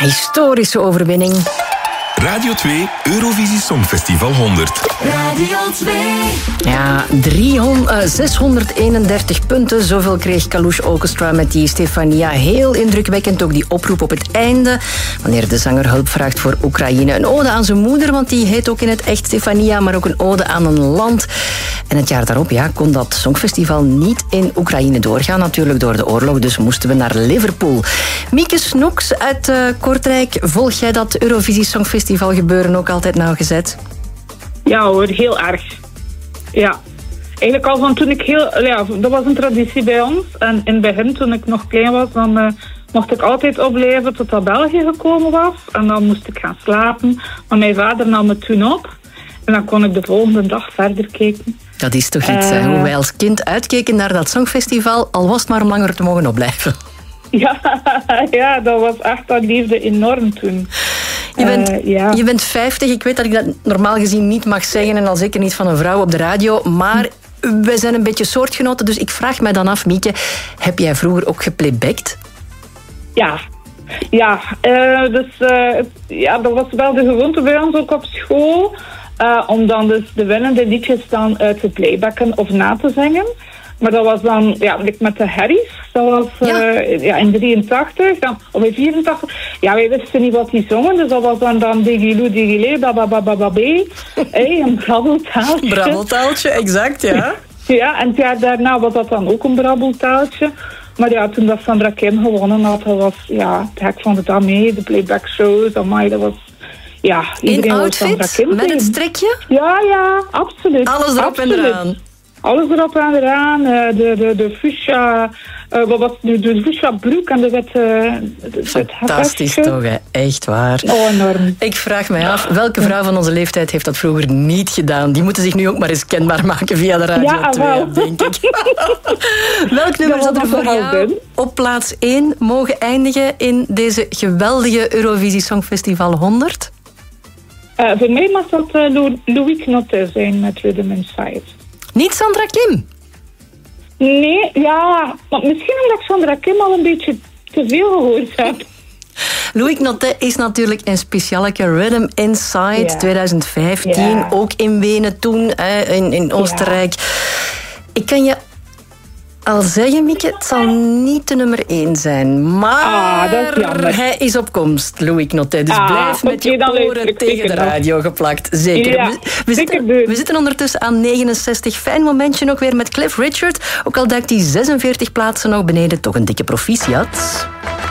Historische overwinning. Radio 2 Eurovisie Songfestival 100. Radio 2. Ja, 631 punten. Zoveel kreeg Kalush Orchestra met die Stefania. Heel indrukwekkend ook die oproep op het einde. Wanneer de zanger hulp vraagt voor Oekraïne. Een ode aan zijn moeder, want die heet ook in het echt Stefania. Maar ook een ode aan een land. En het jaar daarop kon dat Songfestival niet in Oekraïne doorgaan. Natuurlijk door de oorlog, dus moesten we naar Liverpool. Mieke Snoeks uit Kortrijk. Volg jij dat Eurovisie Songfestival gebeuren ook altijd nauwgezet? Ja hoor, heel erg. Ja. Eigenlijk al van toen ik dat was een traditie bij ons. En in het begin, toen ik nog klein was, dan mocht ik altijd opblijven tot dat België gekomen was. En dan moest ik gaan slapen. Maar mijn vader nam me toen op. En dan kon ik de volgende dag verder kijken. Dat is toch iets, hoe wij als kind uitkeken naar dat Songfestival, al was het maar om langer te mogen opblijven. Ja, dat was echt, dat leefde enorm toen. Je bent 50. Ik weet dat ik dat normaal gezien niet mag zeggen en al zeker niet van een vrouw op de radio. Maar wij zijn een beetje soortgenoten, dus ik vraag mij dan af, Mieke, heb jij vroeger ook geplaybacked? Ja, dat was wel de gewoonte bij ons ook op school. Om dan dus de winnende liedjes dan te playbacken of na te zingen. Maar dat was dan, met de Harry's. Dat was in 83, of in 84. Ja, wij wisten niet wat die zongen. Dus dat was dan Digiloo, Digilé, bababababé. Een brabbeltaaltje. Brabbeltaaltje, exact, ja. Ja, en het jaar daarna was dat dan ook een brabbeltaaltje. Maar ja, toen dat Sandra Kim gewonnen had, dat was, te gek van de dame, de playback shows, amai, dat was... Ja, in outfit? Met het strikje? Ja, absoluut. Alles erop en eraan. Alles erop en eraan. De fuchsia... wat was nu? De fuchsia broek en de witte... Fantastisch toch, hè? Echt waar. Oh, enorm. Ik vraag mij af, welke vrouw van onze leeftijd heeft dat vroeger niet gedaan? Die moeten zich nu ook maar eens kenbaar maken via de Radio 2, denk ik. Welk nummer zou er voor jou op plaats 1 mogen eindigen in deze geweldige Eurovisie Songfestival 100? Voor mij mag dat Louis Knotte zijn met Rhythm Inside. Niet Sandra Kim? Nee, maar misschien omdat ik Sandra Kim al een beetje te veel gehoord heb. Louis Knotte is natuurlijk een specialeke Rhythm Inside 2015. Ook in Wenen toen, in Oostenrijk. Ik kan je al zeggen, Mieke, het zal niet de nummer 1 zijn. Maar dat is jammer. Hij is op komst, Louis Knotte. Dus blijf met je oren tegen de radio geplakt. Zeker. Ja, we zitten ondertussen aan 69. Fijn momentje nog weer met Cliff Richard. Ook al duikt hij 46 plaatsen nog beneden. Toch een dikke proficiat.